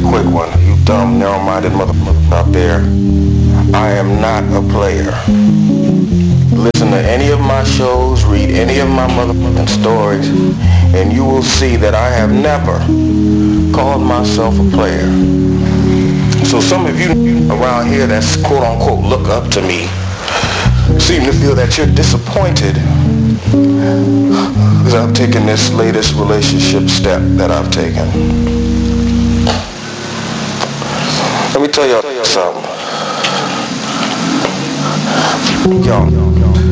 quick one. You dumb, narrow-minded motherfucker out there. I am not a player. Listen to any of my shows, read any of my motherfucking stories, and you will see that I have never called myself a player. So some of you around here that's quote-unquote look up to me seem to feel that you're disappointed because I've taken this latest relationship step that I've taken. Let me tell y'all something. Y'all